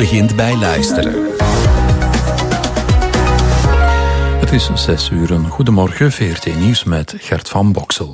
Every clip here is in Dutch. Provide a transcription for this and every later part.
begint bij luisteren. Het is 6:00. Goedemorgen, VRT Nieuws met Gert van Boksel.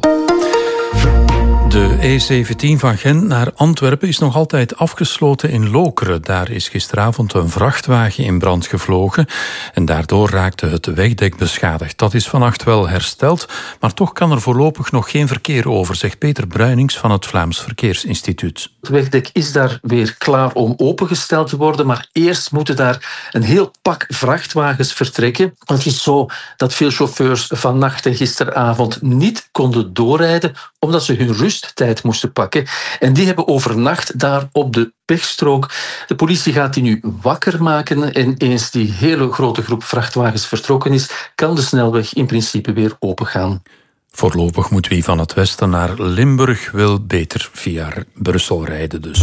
De E17 van Gent naar Antwerpen is nog altijd afgesloten in Lokeren. Daar is gisteravond een vrachtwagen in brand gevlogen en daardoor raakte het wegdek beschadigd. Dat is vannacht wel hersteld, maar toch kan er voorlopig nog geen verkeer over, zegt Peter Bruinings van het Vlaams Verkeersinstituut. Het wegdek is daar weer klaar om opengesteld te worden, maar eerst moeten daar een heel pak vrachtwagens vertrekken. Het is zo dat veel chauffeurs vannacht en gisteravond niet konden doorrijden omdat ze hun rusttijd moesten pakken. En die hebben overnacht daar op de pechstrook. De politie gaat die nu wakker maken en eens die hele grote groep vrachtwagens vertrokken is, kan de snelweg in principe weer opengaan. Voorlopig moet wie van het westen naar Limburg wil beter via Brussel rijden dus.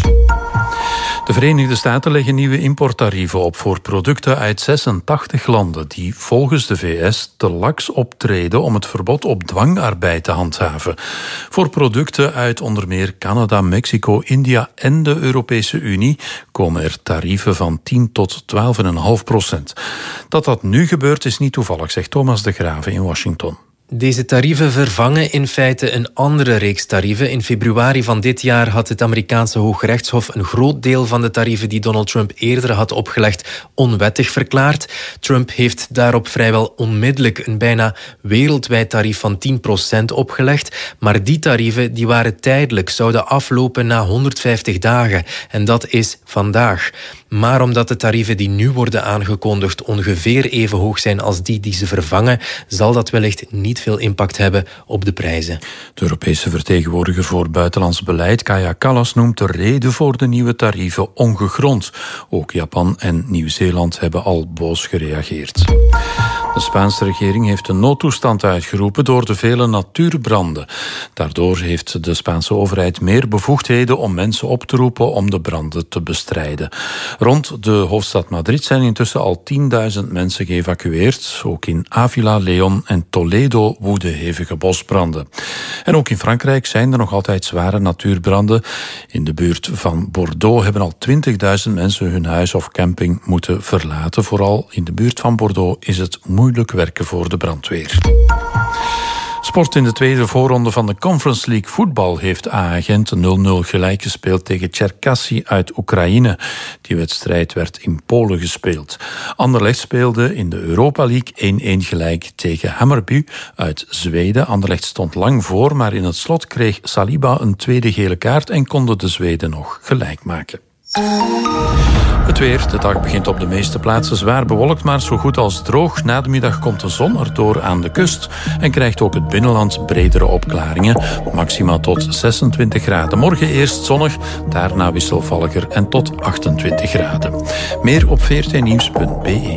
De Verenigde Staten leggen nieuwe importtarieven op voor producten uit 86 landen die volgens de VS te laks optreden om het verbod op dwangarbeid te handhaven. Voor producten uit onder meer Canada, Mexico, India en de Europese Unie komen er tarieven van 10 tot 12,5%. Dat nu gebeurt is niet toevallig, zegt Thomas de Graeve in Washington. Deze tarieven vervangen in feite een andere reeks tarieven. In februari van dit jaar had het Amerikaanse Hooggerechtshof een groot deel van de tarieven die Donald Trump eerder had opgelegd onwettig verklaard. Trump heeft daarop vrijwel onmiddellijk een bijna wereldwijd tarief van 10% opgelegd. Maar die tarieven die waren tijdelijk, zouden aflopen na 150 dagen. En dat is vandaag. Maar omdat de tarieven die nu worden aangekondigd ongeveer even hoog zijn als die ze vervangen, zal dat wellicht niet veel impact hebben op de prijzen. De Europese vertegenwoordiger voor buitenlands beleid, Kaja Kallas, noemt de reden voor de nieuwe tarieven ongegrond. Ook Japan en Nieuw-Zeeland hebben al boos gereageerd. De Spaanse regering heeft een noodtoestand uitgeroepen door de vele natuurbranden. Daardoor heeft de Spaanse overheid meer bevoegdheden om mensen op te roepen om de branden te bestrijden. Rond de hoofdstad Madrid zijn intussen al 10.000 mensen geëvacueerd. Ook in Ávila, León en Toledo woeden hevige bosbranden. En ook in Frankrijk zijn er nog altijd zware natuurbranden. In de buurt van Bordeaux hebben al 20.000 mensen hun huis of camping moeten verlaten. Vooral in de buurt van Bordeaux is het moeilijk werken voor de brandweer. Sport in de tweede voorronde van de Conference League voetbal heeft AA Gent 0-0 gelijk gespeeld tegen Cherkasy uit Oekraïne. Die wedstrijd werd in Polen gespeeld. Anderlecht speelde in de Europa League 1-1 gelijk tegen Hammarby uit Zweden. Anderlecht stond lang voor, maar in het slot kreeg Saliba een tweede gele kaart en konden de Zweden nog gelijk maken. Het weer. De dag begint op de meeste plaatsen zwaar bewolkt, maar zo goed als droog. Na de middag komt de zon erdoor aan de kust en krijgt ook het binnenland bredere opklaringen. Maxima tot 26 graden. Morgen eerst zonnig, daarna wisselvalliger en tot 28 graden. Meer op vrtnieuws.be.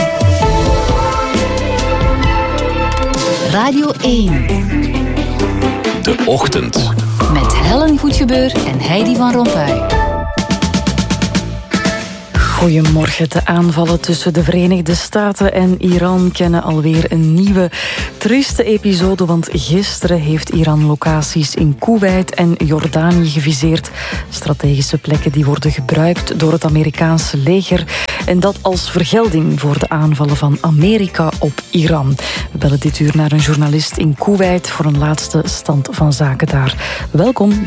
Radio 1. De Ochtend. Met Helen Goedgebeur en Heidi van Rompuy. Goedemorgen. De aanvallen tussen de Verenigde Staten en Iran kennen alweer een nieuwe trieste episode, want gisteren heeft Iran locaties in Koeweit en Jordanië geviseerd. Strategische plekken die worden gebruikt door het Amerikaanse leger. En dat als vergelding voor de aanvallen van Amerika op Iran. We bellen dit uur naar een journalist in Koeweit voor een laatste stand van zaken daar. Welkom.